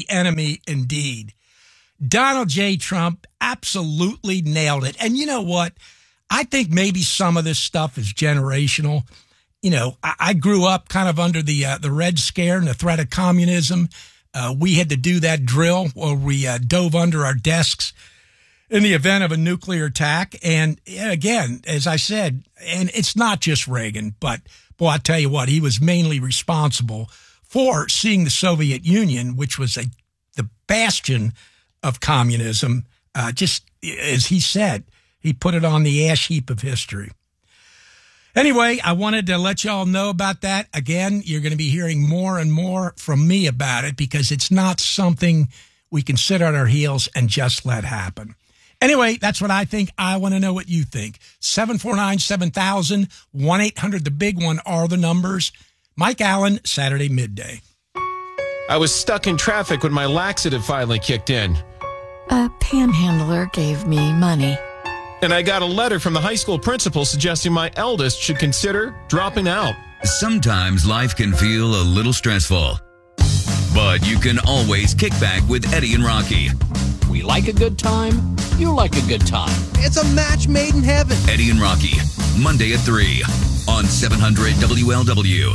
the enemy indeed. Donald J. Trump absolutely nailed it. And you know what? I think maybe some of this stuff is generational. You know, I grew up kind of under the Red Scare and the threat of communism. We had to do that drill where we dove under our desks in the event of a nuclear attack. And again, as I said, and it's not just Reagan, but boy, I tell you what, he was mainly responsible for seeing the Soviet Union, which was the bastion of communism, just as he said, he put it on the ash heap of history. Anyway, I wanted to let y'all know about that. Again, you're going to be hearing more and more from me about it because it's not something we can sit on our heels and just let happen. Anyway, that's what I think. I want to know what you think. 749-7000, 1-800-THE-BIG-ONE are the numbers. Mike Allen, Saturday Midday. I was stuck in traffic when my laxative finally kicked in. A panhandler gave me money. And I got a letter from the high school principal suggesting my eldest should consider dropping out. Sometimes life can feel a little stressful, but you can always kick back with Eddie and Rocky. We like a good time. You like a good time. It's a match made in heaven. Eddie and Rocky, Monday at 3 on 700 WLW.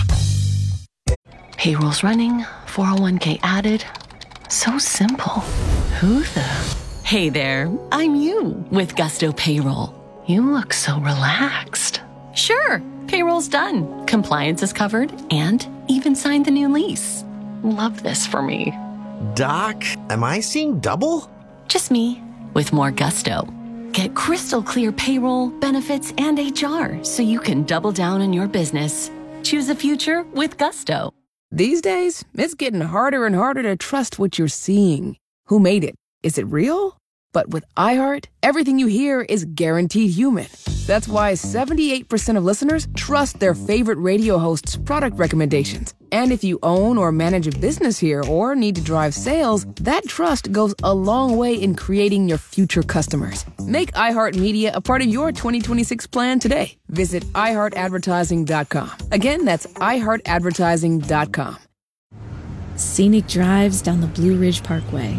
Payroll's running, 401k added. So simple. Who the... Hey there, I'm you with Gusto Payroll. You look so relaxed. Sure, payroll's done. Compliance is covered and even signed the new lease. Love this for me. Doc, am I seeing double? Just me with more gusto. Get crystal clear payroll, benefits, and HR so you can double down on your business. Choose a future with Gusto. These days, it's getting harder and harder to trust what you're seeing. Who made it? Is it real? But with iHeart, everything you hear is guaranteed human. That's why 78% of listeners trust their favorite radio hosts' product recommendations. And if you own or manage a business here or need to drive sales, that trust goes a long way in creating your future customers. Make iHeartMedia a part of your 2026 plan today. Visit iHeartAdvertising.com. Again, that's iHeartAdvertising.com. Scenic drives down the Blue Ridge Parkway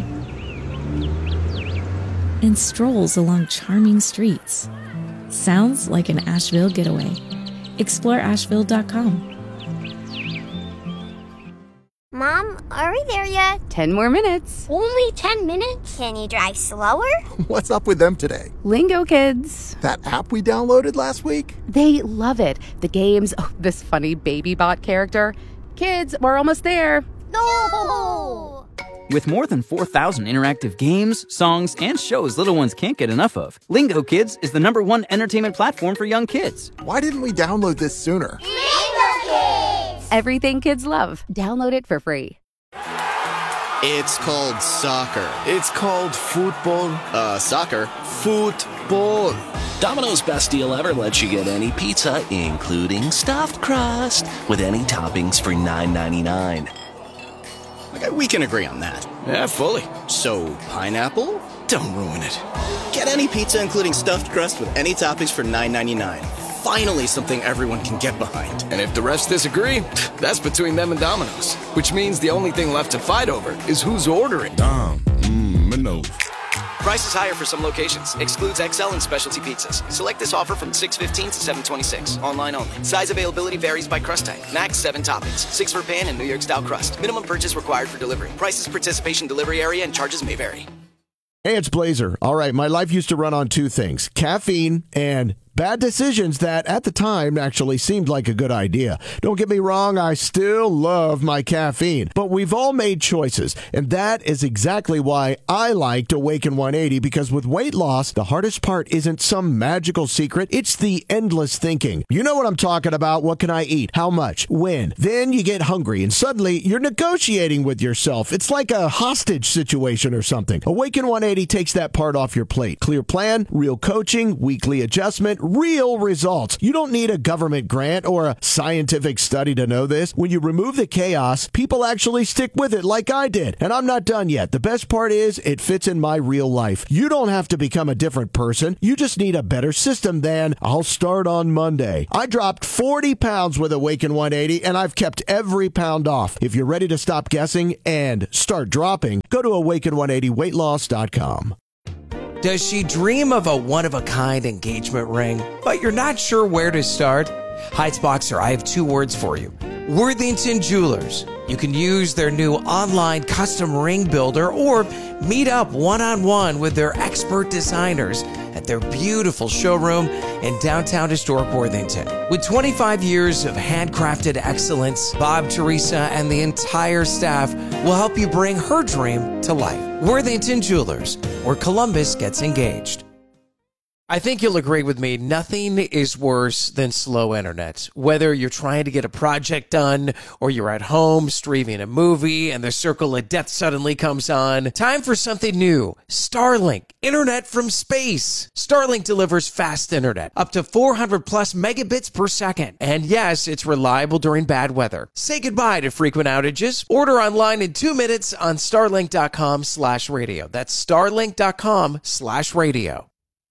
and strolls along charming streets. Sounds like an Asheville getaway. Explore Asheville.com. Mom, are we there yet? 10 more minutes. Only 10 minutes? Can you drive slower? What's up with them today? Lingo Kids. That app we downloaded last week? They love it. The games, this funny baby bot character. Kids, we're almost there. No! With more than 4,000 interactive games, songs, and shows little ones can't get enough of, Lingo Kids is the #1 entertainment platform for young kids. Why didn't we download this sooner? Lingo Kids! Everything kids love. Download it for free. It's called soccer. It's called football. Soccer. Football. Domino's Best Deal Ever lets you get any pizza, including stuffed crust, with any toppings for $9.99. Okay, we can agree on that. Yeah, fully. So, pineapple? Don't ruin it. Get any pizza including stuffed crust with any toppings for $9.99. Finally something everyone can get behind. And if the rest disagree, that's between them and Domino's. Which means the only thing left to fight over is who's ordering. Domino's. Price is higher for some locations. Excludes XL and specialty pizzas. Select this offer from 6/15 to 7/26. Online only. Size availability varies by crust type. Max 7 toppings. 6 for pan and New York style crust. Minimum purchase required for delivery. Prices, participation, delivery area, and charges may vary. Hey, it's Blazer. All right, my life used to run on two things: caffeine and bad decisions that at the time actually seemed like a good idea. Don't get me wrong, I still love my caffeine, but we've all made choices, and that is exactly why I liked Awaken 180, because with weight loss, the hardest part isn't some magical secret, it's the endless thinking. You know what I'm talking about. What can I eat? How much? When? Then you get hungry, and suddenly you're negotiating with yourself. It's like a hostage situation or something. Awaken 180 takes that part off your plate. Clear plan, real coaching, weekly adjustment, real results. You don't need a government grant or a scientific study to know this. When you remove the chaos, people actually stick with it like I did. And I'm not done yet. The best part is it fits in my real life. You don't have to become a different person. You just need a better system than I'll start on Monday. I dropped 40 pounds with Awaken 180, and I've kept every pound off. If you're ready to stop guessing and start dropping, go to awaken180weightloss.com. Does she dream of a one-of-a-kind engagement ring, but you're not sure where to start? Heights Boxer, I have two words for you. Worthington Jewelers. You can use their new online custom ring builder or meet up one-on-one with their expert designers at their beautiful showroom in downtown historic Worthington. With 25 years of handcrafted excellence, Bob, Teresa, and the entire staff will help you bring her dream to life. Worthington Jewelers, where Columbus gets engaged. I think you'll agree with me, nothing is worse than slow internet. Whether you're trying to get a project done or you're at home streaming a movie and the circle of death suddenly comes on, time for something new. Starlink, internet from space. Starlink delivers fast internet, up to 400 plus megabits per second. And yes, it's reliable during bad weather. Say goodbye to frequent outages. Order online in 2 minutes on starlink.com/radio. That's starlink.com/radio.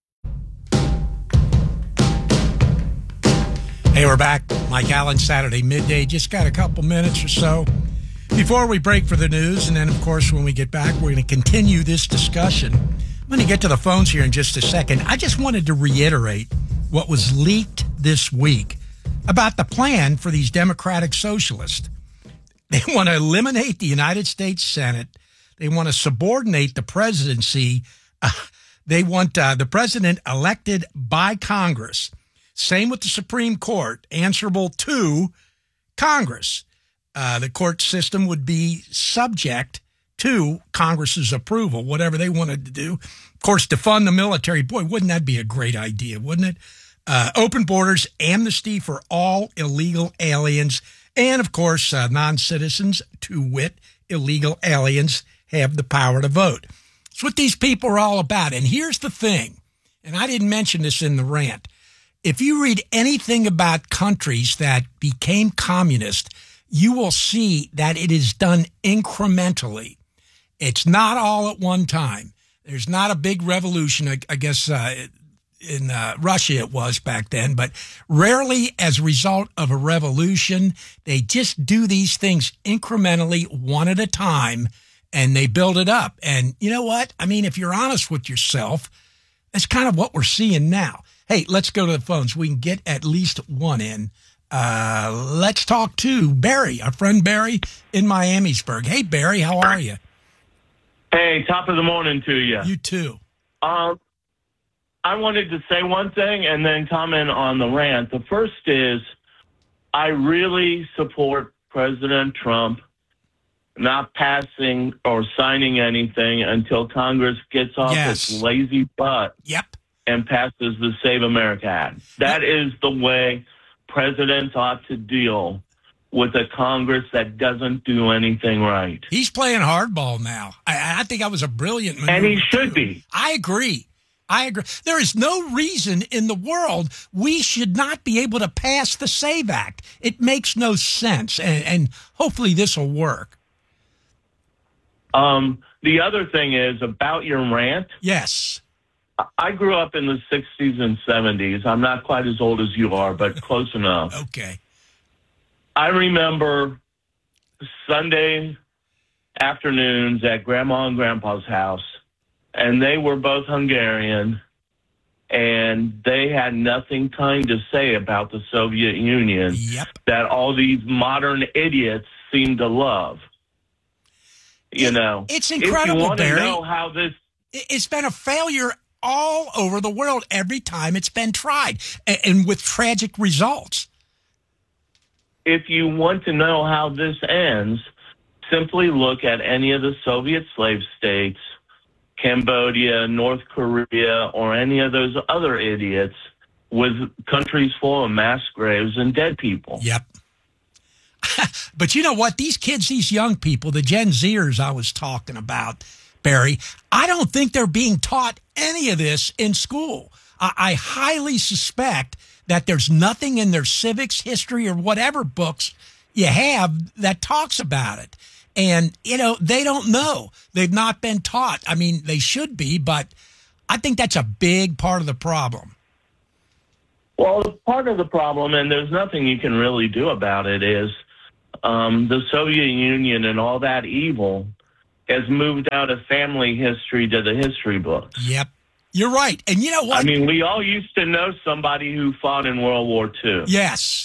Hey, we're back. Mike Allen, Saturday midday. Just got a couple minutes or so before we break for the news. And then, of course, when we get back, we're going to continue this discussion. I'm going to get to the phones here in just a second. I just wanted to reiterate what was leaked this week about the plan for these Democratic socialists. They want to eliminate the United States Senate. They want to subordinate the presidency. They want the president elected by Congress. Same with the Supreme Court, answerable to Congress. The court system would be subject to Congress's approval, whatever they wanted to do. Of course, defund the military. Boy, wouldn't that be a great idea, wouldn't it? Open borders, amnesty for all illegal aliens, and, of course, non-citizens, to wit, illegal aliens, have the power to vote. It's what these people are all about. And here's the thing, and I didn't mention this in the rant. If you read anything about countries that became communist, you will see that it is done incrementally. It's not all at one time. There's not a big revolution, I guess in Russia it was back then, but rarely as a result of a revolution. They just do these things incrementally, one at a time, and they build it up. And you know what? I mean, if you're honest with yourself, that's kind of what we're seeing now. Hey, let's go to the phones. We can get at least one in. Let's talk to Barry, our friend Barry in Miamisburg. Hey, Barry, how are you? Hey, top of the morning to you. You too. I wanted to say one thing and then comment on the rant. The first is I really support President Trump not passing or signing anything until Congress gets off its lazy butt. Yep. And passes the Save America Act. That is the way presidents ought to deal with a Congress that doesn't do anything right. He's playing hardball now. I think that was a brilliant maneuver. And he should be. I agree. There is no reason in the world we should not be able to pass the SAVE Act. It makes no sense, and hopefully this will work. The other thing is about your rant. Yes. I grew up in the 60s and 70s. I'm not quite as old as you are, but close enough. Okay. I remember Sunday afternoons at Grandma and Grandpa's house, and they were both Hungarian, and they had nothing kind to say about the Soviet Union that all these modern idiots seem to love. You know, it's incredible, if you want Barry. to know how this... It's been a failure all over the world every time it's been tried, and with tragic results. If you want to know how this ends, simply look at any of the Soviet slave states, Cambodia, North Korea, or any of those other idiots with countries full of mass graves and dead people. Yep. But you know what? These kids, these young people, the Gen Zers I was talking about, Barry, I don't think they're being taught any of this in school. I highly suspect that there's nothing in their civics, history, or whatever books you have that talks about it. And, they don't know. They've not been taught. I mean, they should be, but I think that's a big part of the problem. Well, part of the problem, and there's nothing you can really do about it, is the Soviet Union and all that evil has moved out of family history to the history books. Yep. You're right. And you know what? I mean, we all used to know somebody who fought in World War II. Yes.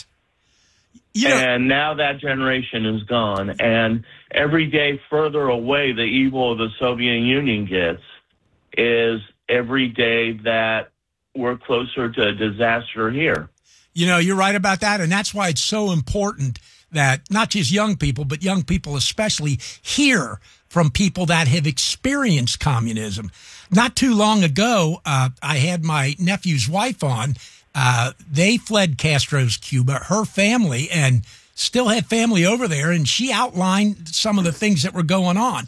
And now that generation is gone. And every day further away the evil of the Soviet Union gets is every day that we're closer to a disaster here. You're right about that. And that's why it's so important that not just young people, but young people especially hear from people that have experienced communism. Not too long ago, I had my nephew's wife on. They fled Castro's Cuba, her family, and still had family over there. And she outlined some of the things that were going on.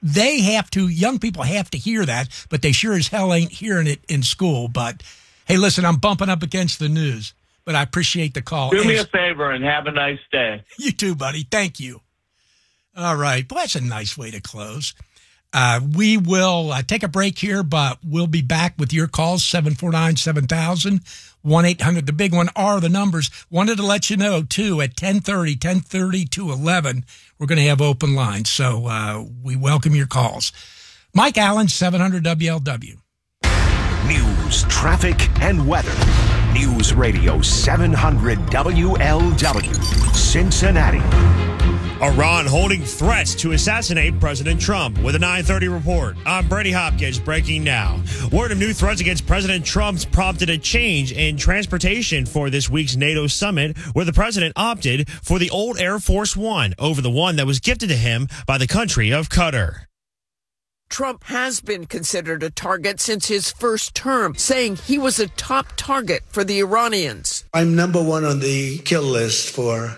Young people have to hear that, but they sure as hell ain't hearing it in school. But hey, listen, I'm bumping up against the news, but I appreciate the call. Do me a favor and have a nice day. You too, buddy. Thank you. All right. Boy, that's a nice way to close. We will take a break here, but we'll be back with your calls, 749-7000, 1-800. The big one are the numbers. Wanted to let you know, too, at 10:30 to 11, we're going to have open lines. So we welcome your calls. Mike Allen, 700 WLW. News, traffic, and weather. News Radio 700 WLW, Cincinnati. Iran holding threats to assassinate President Trump with a 9:30 report. I'm Brady Hopkins, breaking now. Word of new threats against President Trump's prompted a change in transportation for this week's NATO summit, where the president opted for the old Air Force One over the one that was gifted to him by the country of Qatar. Trump has been considered a target since his first term, saying he was a top target for the Iranians. I'm number one on the kill list for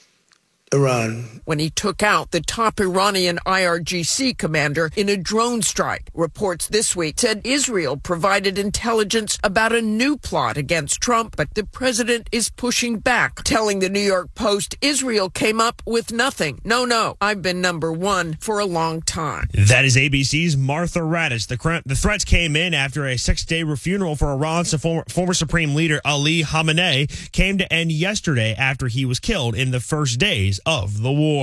Iran. When he took out the top Iranian IRGC commander in a drone strike. Reports this week said Israel provided intelligence about a new plot against Trump, but the president is pushing back, telling the New York Post Israel came up with nothing. No, I've been number one for a long time. That is ABC's Martha Raddatz. The threats came in after a 6-day funeral for Iran's former Supreme Leader Ali Khamenei came to end yesterday after he was killed in the first days of the war.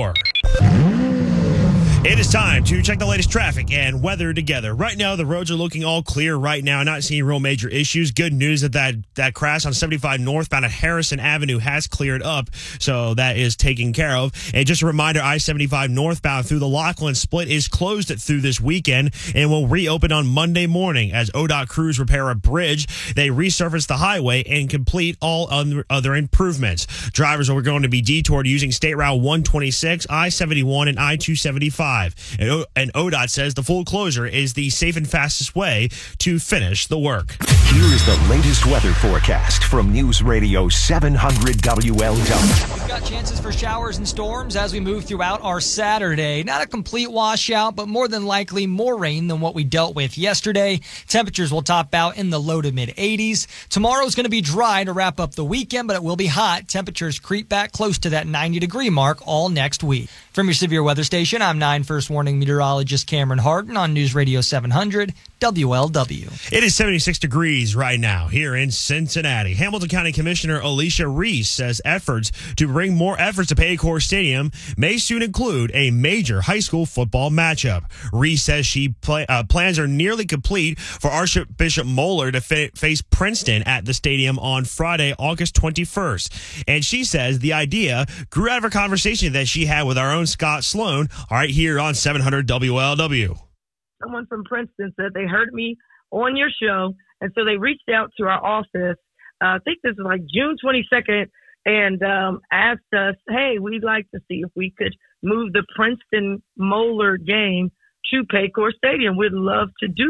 It is time to check the latest traffic and weather together. Right now, the roads are looking all clear right now. Not seeing real major issues. Good news that crash on 75 northbound at Harrison Avenue has cleared up, so that is taken care of. And just a reminder, I-75 northbound through the Laughlin split is closed through this weekend and will reopen on Monday morning as ODOT crews repair a bridge. They resurface the highway and complete all other improvements. Drivers are going to be detoured using State Route 126, I-71, and I-275. And ODOT says the full closure is the safe and fastest way to finish the work. Here is the latest weather forecast from News Radio 700 WLW. We've got chances for showers and storms as we move throughout our Saturday. Not a complete washout, but more than likely more rain than what we dealt with yesterday. Temperatures will top out in the low to mid 80s. Tomorrow's going to be dry to wrap up the weekend, but it will be hot. Temperatures creep back close to that 90-degree mark all next week. From your severe weather station, I'm 9 First Warning meteorologist Cameron Harden on News Radio 700 WLW. It is 76 degrees right now here in Cincinnati. Hamilton County Commissioner Alicia Reese says efforts to bring more efforts to Paycor Stadium may soon include a major high school football matchup. Reese says plans are nearly complete for Archbishop Moeller to face Princeton at the stadium on Friday, August 21st. And she says the idea grew out of a conversation that she had with our own Scott Sloan, right here on 700 WLW. Someone from Princeton said they heard me on your show, and so they reached out to our office. I think this is like June 22nd, and asked us, hey, we'd like to see if we could move the Princeton Moeller game to Paycor Stadium. We'd love to do that.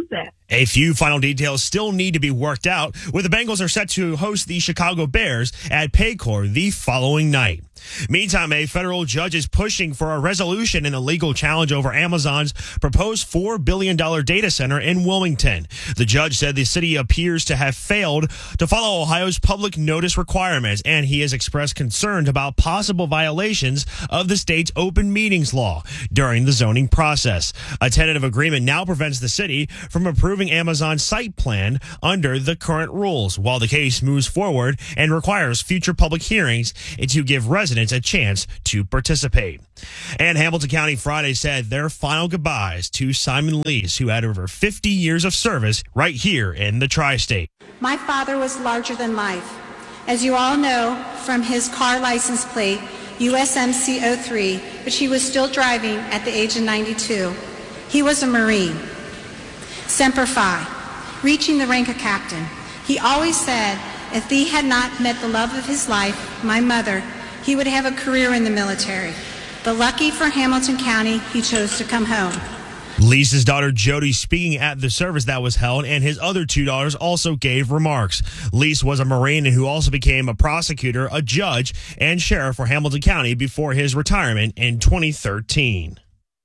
A few final details still need to be worked out, where the Bengals are set to host the Chicago Bears at Paycor the following night. Meantime, a federal judge is pushing for a resolution in a legal challenge over Amazon's proposed $4 billion data center in Wilmington. The judge said the city appears to have failed to follow Ohio's public notice requirements, and he has expressed concern about possible violations of the state's open meetings law during the zoning process. A tentative agreement now prevents the city from approving Amazon's site plan under the current rules, while the case moves forward and requires future public hearings to give residents a chance to participate. And Hamilton County Friday said their final goodbyes to Simon Lease, who had over 50 years of service right here in the tri-state. My father was larger than life. As you all know from his car license plate, USMC 03, which he was still driving at the age of 92. He was a Marine. Semper Fi, reaching the rank of captain. He always said if he had not met the love of his life, my mother, he would have a career in the military. But lucky for Hamilton County, he chose to come home. Lisa's daughter Jody speaking at the service that was held, and his other two daughters also gave remarks. Lisa was a Marine and who also became a prosecutor, a judge, and sheriff for Hamilton County before his retirement in 2013.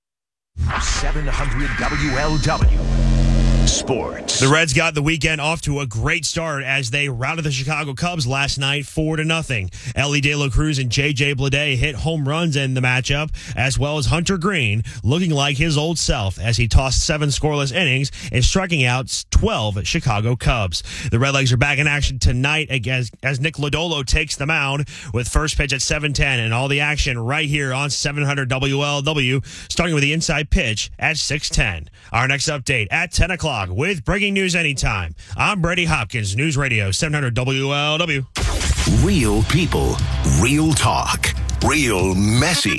700 WLW. Sports. The Reds got the weekend off to a great start as they routed the Chicago Cubs last night 4-0. Ellie De La Cruz and J.J. Bleday hit home runs in the matchup, as well as Hunter Green looking like his old self as he tossed 7 scoreless innings and striking out 12 Chicago Cubs. The Redlegs are back in action tonight as Nick Lodolo takes the mound with first pitch at 7:10, and all the action right here on 700 WLW, starting with the inside pitch at 6:10. Our next update at 10 o'clock with breaking news anytime. I'm Brady Hopkins, News Radio 700 WLW. Real people, real talk, real messy.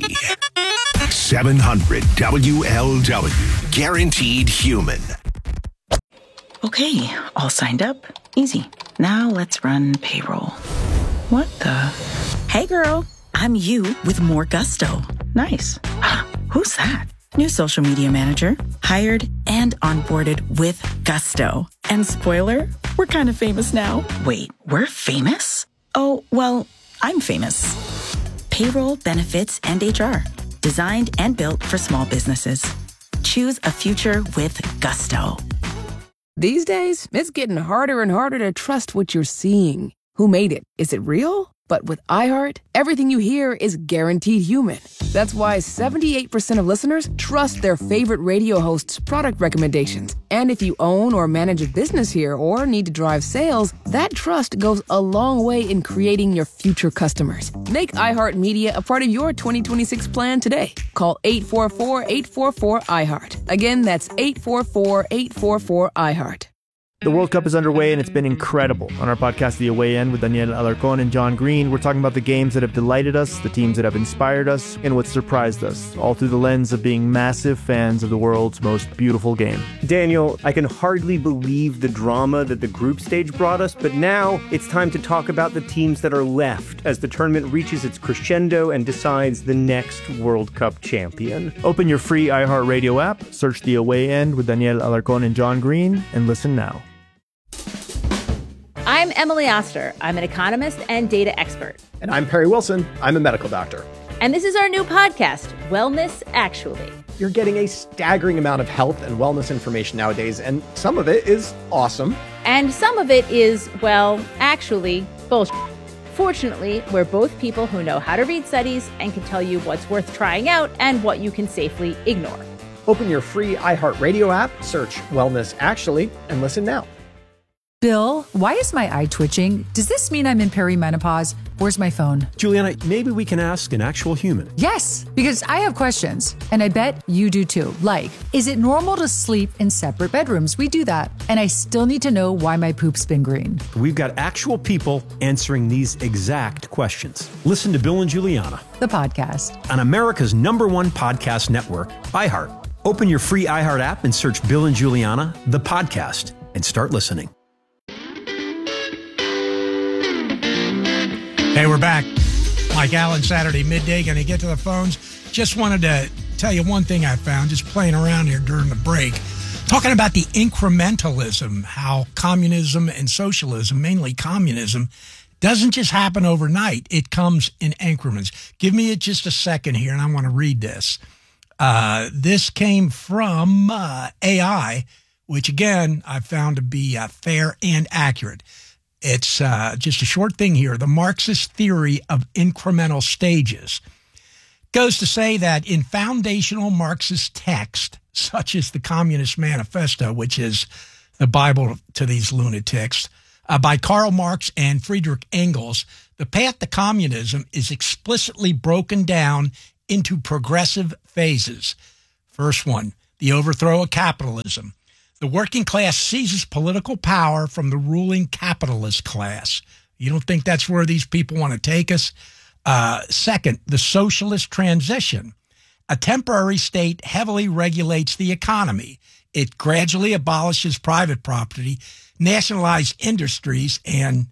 700 WLW. Guaranteed human. Okay, all signed up. Easy. Now let's run payroll. What the? Hey girl, I'm you with more gusto. Nice. Who's that? New social media manager, hired and onboarded with gusto. And spoiler, we're kind of famous now. Wait, we're famous? Oh, well, I'm famous. Payroll, benefits, and HR. Designed and built for small businesses. Choose a future with gusto. These days, it's getting harder and harder to trust what you're seeing. Who made it? Is it real? But with iHeart, everything you hear is guaranteed human. That's why 78% of listeners trust their favorite radio hosts' product recommendations. And if you own or manage a business here or need to drive sales, that trust goes a long way in creating your future customers. Make iHeartMedia a part of your 2026 plan today. Call 844-844-iHeart. Again, that's 844-844-iHeart. The World Cup is underway, and it's been incredible. On our podcast, The Away End, with Daniel Alarcón and John Green, we're talking about the games that have delighted us, the teams that have inspired us, and what surprised us, all through the lens of being massive fans of the world's most beautiful game. Daniel, I can hardly believe the drama that the group stage brought us, but now it's time to talk about the teams that are left as the tournament reaches its crescendo and decides the next World Cup champion. Open your free iHeartRadio app, search The Away End with Daniel Alarcón and John Green, and listen now. I'm Emily Oster. I'm an economist and data expert. And I'm Perry Wilson. I'm a medical doctor. And this is our new podcast, Wellness Actually. You're getting a staggering amount of health and wellness information nowadays, and some of it is awesome. And some of it is, well, actually, bullshit. Fortunately, we're both people who know how to read studies and can tell you what's worth trying out and what you can safely ignore. Open your free iHeartRadio app, search Wellness Actually, and listen now. Bill, why is my eye twitching? Does this mean I'm in perimenopause? Where's my phone? Juliana, maybe we can ask an actual human. Yes, because I have questions, and I bet you do too. Like, is it normal to sleep in separate bedrooms? We do that. And I still need to know why my poop's been green. We've got actual people answering these exact questions. Listen to Bill and Juliana, the podcast, on America's #1 podcast network, iHeart. Open your free iHeart app and search Bill and Juliana, the podcast, and start listening. Hey, we're back. Mike Allen, Saturday midday. Going to get to the phones. Just wanted to tell you one thing I found just playing around here during the break. talking about the incrementalism, how communism and socialism, mainly communism, doesn't just happen overnight. It comes in increments. Give me just a second here, and I want to read this. This came from AI, which, again, I found to be fair and accurate. It's just a short thing here. The Marxist theory of incremental stages goes to say that in foundational Marxist text, such as the Communist Manifesto, which is the Bible to these lunatics, by Karl Marx and Friedrich Engels, the path to communism is explicitly broken down into progressive phases. First one, the overthrow of capitalism. The working class seizes political power from the ruling capitalist class. You don't think that's where these people want to take us? Second, the socialist transition. A temporary state heavily regulates the economy. It gradually abolishes private property, nationalizes industries, and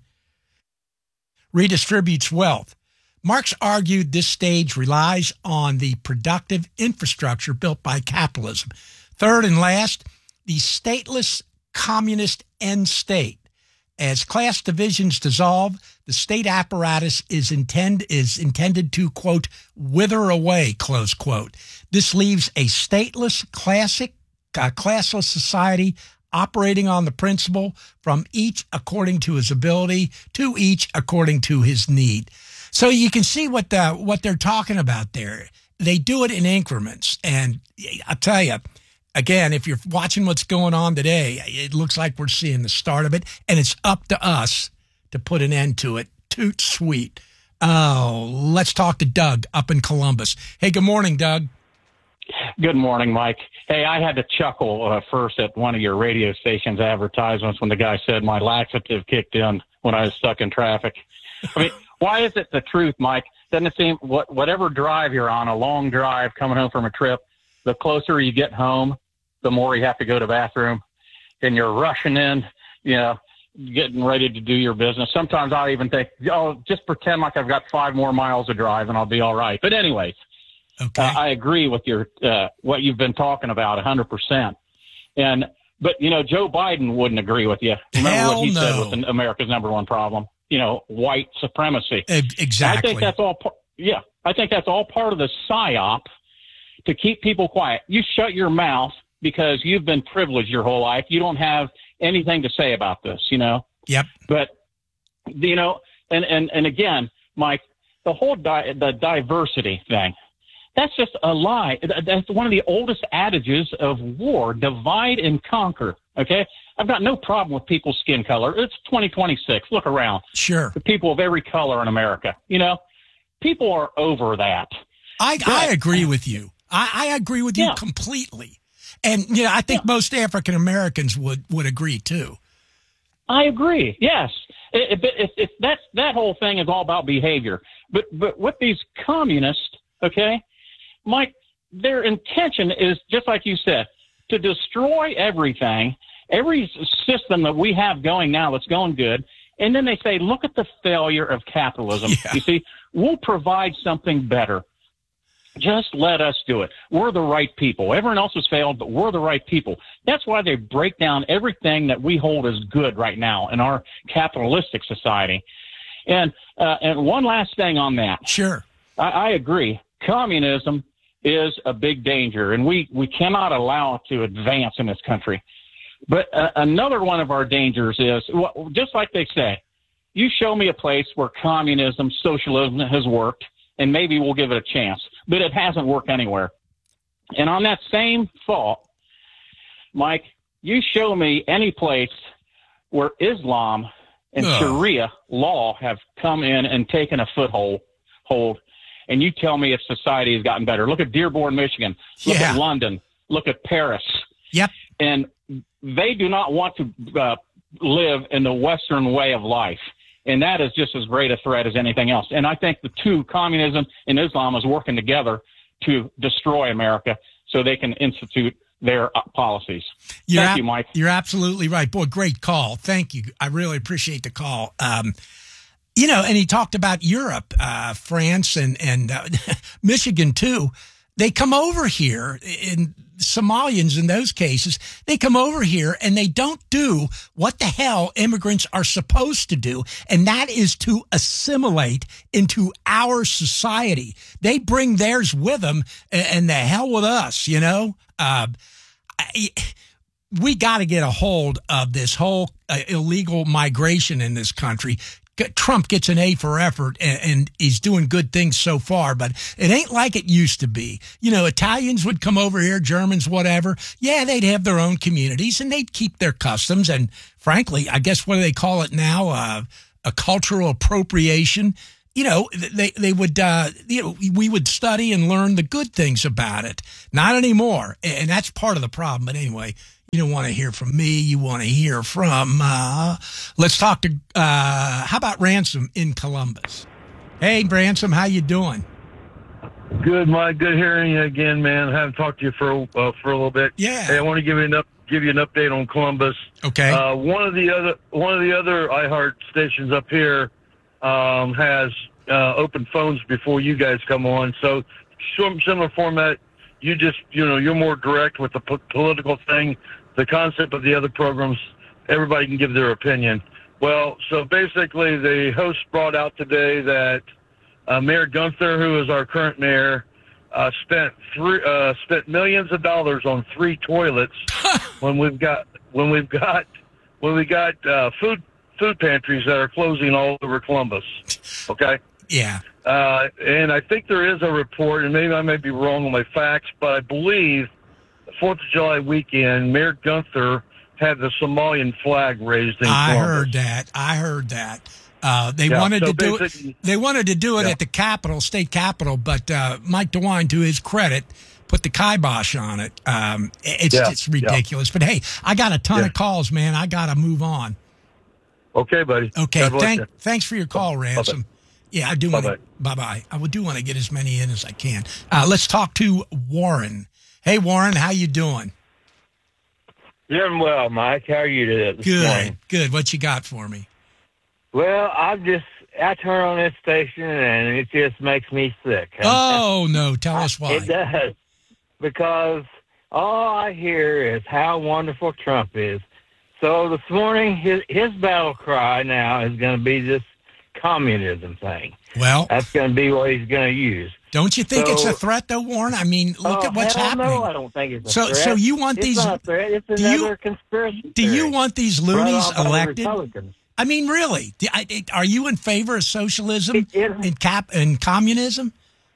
redistributes wealth. Marx argued this stage relies on the productive infrastructure built by capitalism. Third and last, the stateless communist end state. As class divisions dissolve, the state apparatus is intended to, quote, wither away, close quote. This leaves a stateless, classless society operating on the principle from each according to his ability to each according to his need. So you can see what they're talking about there. They do it in increments. And I'll tell you, again, if you're watching what's going on today, it looks like we're seeing the start of it, and it's up to us to put an end to it. Toot sweet. Oh, let's talk to Doug up in Columbus. Hey, good morning, Doug. Good morning, Mike. Hey, I had to chuckle first at one of your radio station's advertisements when the guy said my laxative kicked in when I was stuck in traffic. I mean, why is it the truth, Mike? Doesn't it seem whatever drive you're on, a long drive coming home from a trip, the closer you get home, the more you have to go to the bathroom, and you're rushing in, getting ready to do your business. Sometimes I even think, just pretend like I've got 5 more miles to drive and I'll be all right. But anyways, okay. I agree with your what you've been talking about 100%. But Joe Biden wouldn't agree with you. Remember what he said was America's number one problem? White supremacy. Exactly. I think that's all. I think that's all part of the psyop to keep people quiet. You shut your mouth because you've been privileged your whole life. You don't have anything to say about this, Yep. But, and again, Mike, the whole the diversity thing, that's just a lie. That's one of the oldest adages of war, divide and conquer, okay? I've got no problem with people's skin color. It's 2026. Look around. Sure. The people of every color in America, people are over that. I agree with you. I agree with you completely. And, I think most African Americans would agree, too. I agree, yes. That whole thing is all about behavior. But with these communists, okay, Mike, their intention is, just like you said, to destroy everything, every system that we have going now that's going good. And then they say, look at the failure of capitalism. Yeah. You see, we'll provide something better. Just let us do it. We're the right people. Everyone else has failed, but we're the right people. That's why they break down everything that we hold as good right now in our capitalistic society. And one last thing on that. Sure. I agree. Communism is a big danger, and we cannot allow it to advance in this country. But another one of our dangers is, just like they say, you show me a place where communism, socialism has worked, and maybe we'll give it a chance. But it hasn't worked anywhere. And on that same thought, Mike, you show me any place where Islam and Sharia law have come in and taken a foothold, and you tell me if society has gotten better. Look at Dearborn, Michigan. Look at London. Look at Paris. Yep. And they do not want to live in the Western way of life. And that is just as great a threat as anything else. And I think the two, communism and Islam, is working together to destroy America so they can institute their policies. Thank you, Mike. You're absolutely right. Boy, great call. Thank you. I really appreciate the call. And he talked about Europe, France, and Michigan, too. they come over here, in Somalians in those cases, they come over here and they don't do what the hell immigrants are supposed to do, and that is to assimilate into our society. They bring theirs with them, and the hell with us, you know? We got to get a hold of this whole illegal migration in this country. Trump gets an A for effort, and he's doing good things so far, but it ain't like it used to be. You know, Italians would come over here, Germans, whatever. Yeah, they'd have their own communities, and they'd keep their customs. And frankly, I guess what do they call it now? A cultural appropriation. You know, they would, we would study and learn the good things about it. Not anymore. And that's part of the problem. But anyway, you don't want to hear from me. You want to hear from, let's talk to, how about Ransom in Columbus? Hey, Ransom, how you doing? Good, Mike. Good hearing you again, man. I haven't talked to you for a little bit. Yeah. Hey, I want to give you an update on Columbus. Okay. One of the other iHeart stations up here has open phones before you guys come on. So similar format. You're more direct with the political thing. The concept of the other programs, everybody can give their opinion. Well, so basically the host brought out today that Mayor Gunther, who is our current mayor, spent millions of dollars on 3 toilets when we got food pantries that are closing all over Columbus. Okay? Yeah. And I think there is a report, and maybe I may be wrong on my facts, but I believe the 4th of July weekend, Mayor Gunther had the Somalian flag raised in Columbus. I heard that. They wanted to do it. They wanted to do it at the Capitol, state Capitol, but Mike DeWine, to his credit, put the kibosh on it. It's ridiculous. But hey, I got a ton of calls, man. I got to move on. Okay, buddy. Okay, thanks for your call, Ransom. Bye-bye. Yeah, I do want to. Bye-bye. I do want to get as many in as I can. Let's talk to Warren. Hey, Warren, how you doing? Doing well, Mike. How are you today? This morning? Good. What you got for me? Well, I turn on this station and it just makes me sick. Oh, no. Tell us why. It does. Because all I hear is how wonderful Trump is. So this morning, his battle cry now is going to be this communism thing. Well, that's going to be what he's going to use. Don't you think it's a threat, though, Warren? I mean, look at what's happening. No, I don't think it's a threat. So you want it's not a threat. It's another conspiracy theory. Do you want these loonies Right elected? I mean, really? Are you in favor of socialism and communism?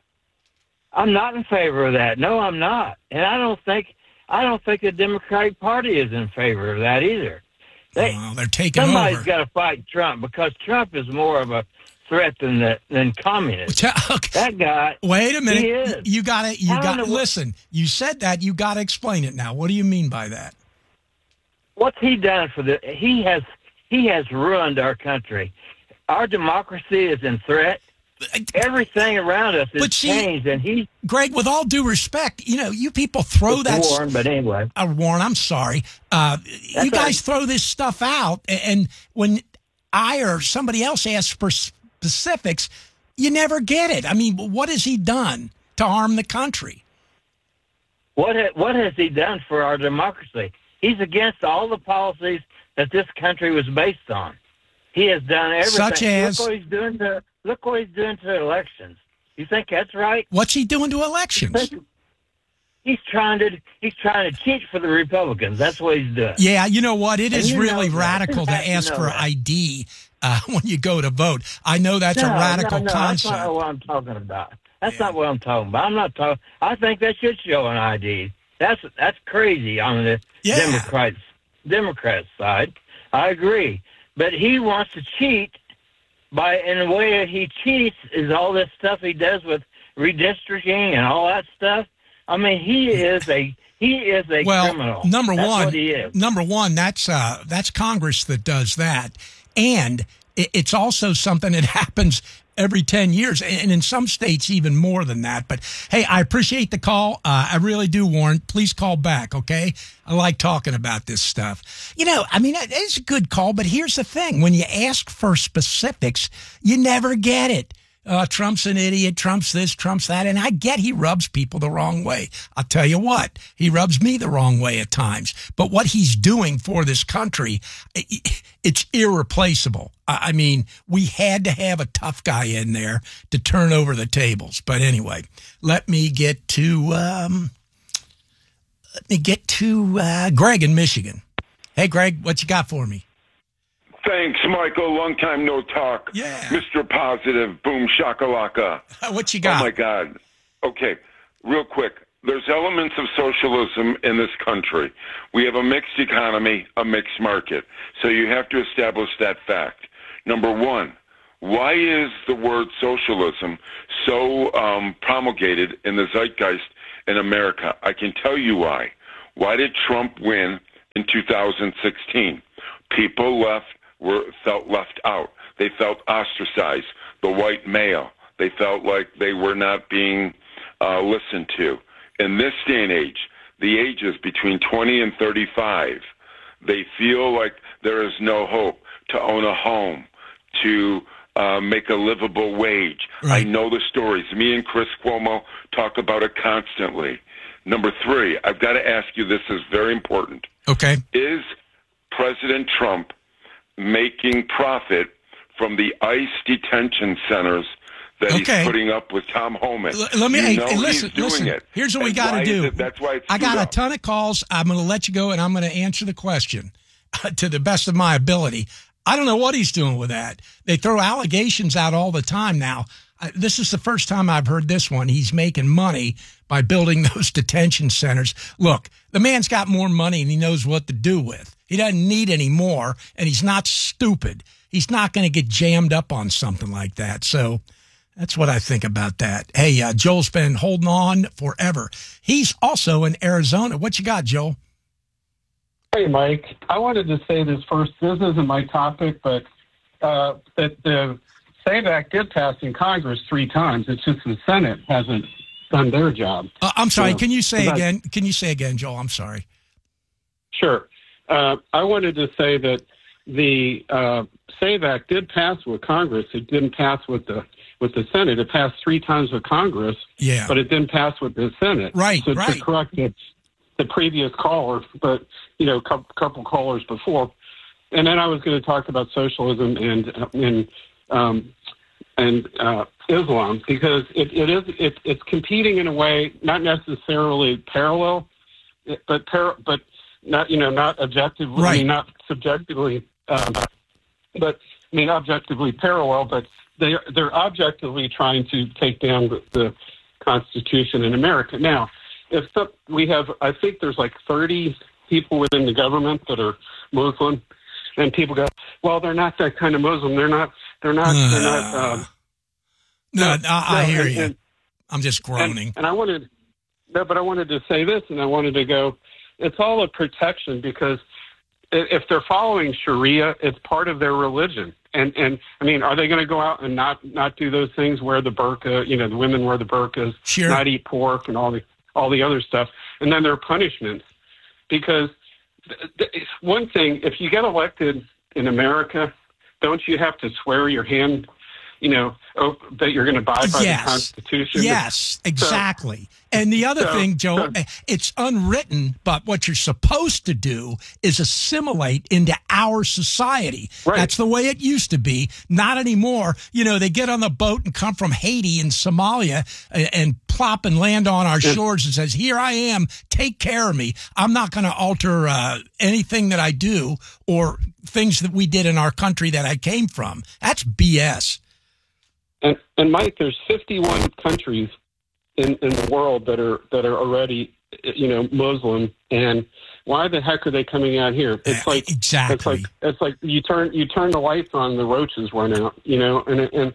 I'm not in favor of that. No, I'm not. And I don't think the Democratic Party is in favor of that either. They're taking somebody's over. Got to fight Trump because Trump is more of a threat than communism. That guy. Wait a minute. He is. You got to listen. You said that. You got to explain it now. What do you mean by that? What's he done for He has ruined our country. Our democracy is in threat. Everything around us is changed, and Greg, with all due respect, you people throw that. Warren, but anyway, Warren, I'm sorry. You guys throw this stuff out, and when I or somebody else asks for specifics, you never get it. I mean, what has he done to harm the country? What has he done for our democracy? He's against all the policies that this country was based on. He has done everything. Such as? Look what he's doing to elections. You think that's right? What's he doing to elections? He's trying to cheat for the Republicans. That's what he's doing. Yeah, you know what? It is really radical to ask for ID when you go to vote. I know that's a radical concept. That's not what I'm talking about. That's not what I'm talking about. I'm not talking. I think they should show an ID. That's crazy on the Democrats side. I agree, but he wants to cheat. And the way that he cheats is all this stuff he does with redistricting and all that stuff. I mean, he is a criminal. Number one, that's Congress that does that, and it's also something that happens every 10 years, and in some states even more than that. But hey, I appreciate the call. I really do, Warren. Please call back, okay? I like talking about this stuff. I mean, it's a good call, but here's the thing. When you ask for specifics, you never get it. Trump's an idiot, Trump's this, Trump's that. And I get he rubs people the wrong way. I'll tell you what, he rubs me the wrong way at times. But what he's doing for this country, it's irreplaceable. I mean, we had to have a tough guy in there to turn over the tables. But anyway, let me get to Greg in Michigan. Hey, Greg, what you got for me? Thanks, Michael. Long time no talk. Yeah. Mr. Positive. Boom shakalaka. What you got? Oh, my God. Okay, real quick. There's elements of socialism in this country. We have a mixed economy, a mixed market. So you have to establish that fact. Number one, why is the word socialism so promulgated in the zeitgeist in America? I can tell you why. Why did Trump win in 2016? People felt left out. They felt ostracized. The white male. They felt like they were not being listened to. In this day and age, the ages between 20 and 35, they feel like there is no hope to own a home, to make a livable wage. Right. I know the stories. Me and Chris Cuomo talk about it constantly. Number three, I've got to ask you, this is very important. Okay. Is President Trump making profit from the ICE detention centers that he's putting up with Tom Homan? Listen. Here's what we got to do. That's why it's I got a ton of calls. I'm going to let you go, and I'm going to answer the question to the best of my ability. I don't know what he's doing with that. They throw allegations out all the time now. This is the first time I've heard this one. He's making money by building those detention centers. Look, the man's got more money and he knows what to do with. He doesn't need any more, and he's not stupid. He's not going to get jammed up on something like that. So that's what I think about that. Hey, Joel's been holding on forever. He's also in Arizona. What you got, Joel? Hey, Mike. I wanted to say this first. This isn't my topic, but that the SAVE Act did pass in Congress 3 times. It's just the Senate hasn't done their job. I'm sorry. Can you say again? Can you say again, Joel? I'm sorry. Sure. I wanted to say that the SAVE Act did pass with Congress. It didn't pass with the Senate. It passed 3 times with Congress, but it didn't pass with the Senate. Right, so to correct the previous caller, but a couple callers before, and then I was going to talk about socialism and Islam, because it's competing in a way not necessarily parallel, but not objectively, right. I mean, not subjectively, but I mean objectively parallel, but they're objectively trying to take down the Constitution in America. Now, I think there's like 30 people within the government that are Muslim, and people go, well, they're not that kind of Muslim. They're not. I hear you. I'm just groaning. And I wanted to say this, and I wanted to go, it's all a protection, because if they're following Sharia, it's part of their religion. And I mean, are they going to go out and not do those things, wear the burqa, the women wear the burqas, sure, not eat pork and all the other stuff. And then there are punishments, because one thing, if you get elected in America, don't you have to swear your hand, that you're going to abide by the Constitution? Yes, exactly. And the other thing, Joe, it's unwritten, but what you're supposed to do is assimilate into our society. Right. That's the way it used to be. Not anymore. They get on the boat and come from Haiti and Somalia and plop and land on our shores and says, here I am, take care of me. I'm not going to alter anything that I do or things that we did in our country that I came from. That's BS. And Mike, there's 51 countries in the world that are already, Muslim, and why the heck are they coming out here? It's like exactly. It's like you turn the lights on, the roaches run out, and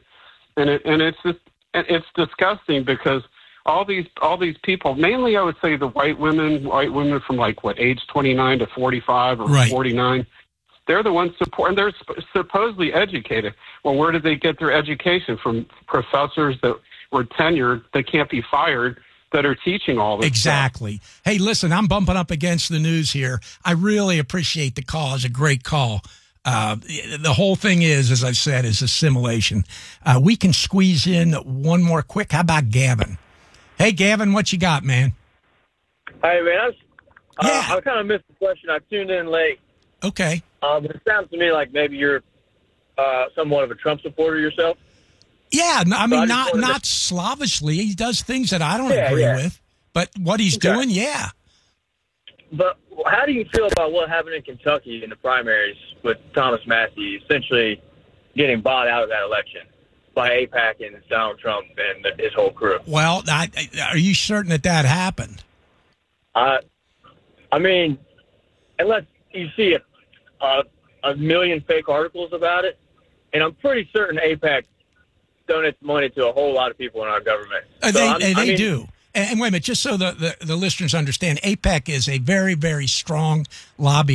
it's disgusting, because all these people, mainly I would say the white women from age 29 to 45 or 49. They're the ones and they're supposedly educated. Well, where did they get their education? From professors that were tenured, that can't be fired, that are teaching all this exactly stuff. Hey, listen, I'm bumping up against the news here. I really appreciate the call. It's a great call. The whole thing is, as I've said, is assimilation. We can squeeze in one more quick. How about Gavin? Hey, Gavin, what you got, man? Hey, man, I kind of missed the question. I tuned in late. Okay. But it sounds to me like maybe you're somewhat of a Trump supporter yourself. Yeah, I mean, not slavishly. He does things that I don't agree with, but what he's doing, yeah. But how do you feel about what happened in Kentucky in the primaries with Thomas Massey essentially getting bought out of that election by AIPAC and Donald Trump and his whole crew? Well, are you certain that happened? I mean, unless you see a million fake articles about it, and I'm pretty certain AIPAC donates money to a whole lot of people in our government. They do. And wait a minute, just so the listeners understand, AIPAC is a very, very strong lobby